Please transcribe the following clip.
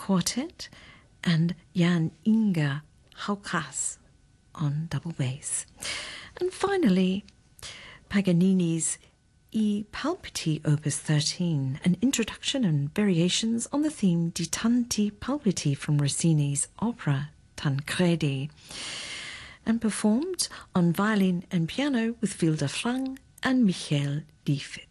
Quartet, and Jan Inge Haukas on double bass. And finally, Paganini's I Palpiti Opus 13, an introduction and variations on the theme Di Tanti Palpiti from Rossini's opera Tancredi, and performed on violin and piano with Vilde Frang and Michael Liefeld.